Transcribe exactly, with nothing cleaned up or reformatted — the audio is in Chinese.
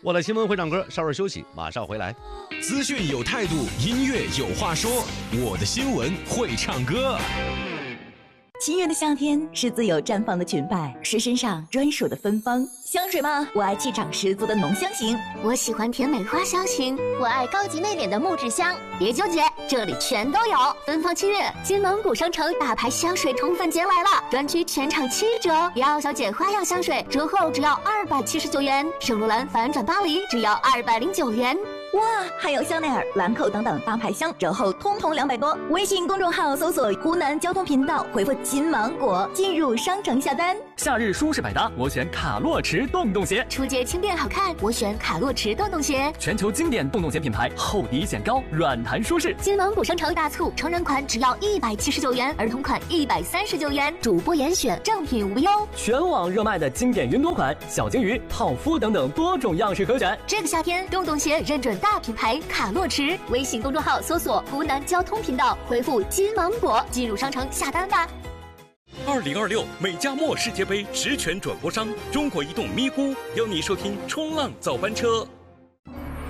我的新闻会唱歌，稍事休息，马上回来。 资讯有态度，音乐有话说，我的新闻会唱歌。 七月的夏天是自由绽放的裙摆，是身上专属的芬芳。香水吗？我爱气场十足的浓香型， 我喜欢甜美花香型，我爱高级内敛的木质香。别纠结，这里全都有。芬芳七月，金蒙古商城大牌香水宠粉节来了，专区全场七折。瑶小姐花样香水折后只要二百七十九元，圣罗兰反转巴黎只要二百零九元。 哇，还有香奈儿、兰蔻等等大牌香，折后通通两百多。微信公众号搜索湖南交通频道，回复金芒果进入商城下单。 夏日舒适百搭，我选卡洛驰洞洞鞋。 出街轻便好看，我选卡洛驰洞洞鞋。 全球经典洞洞鞋品牌，厚底显高，软弹舒适。 金蒙古商城大促，成人款只要一百七十九元，儿童款一百三十九元。主播严选，正品无忧。 全网热卖的经典云朵款、小金鱼、泡芙等等多种样式可选。 这个夏天，洞洞鞋认准大品牌卡洛驰。微信公众号搜索湖南交通频道，回复金芒果进入商城下单吧。 二零二六美加墨世界杯实权转播商中国移动咪咕邀你收听冲浪早班车。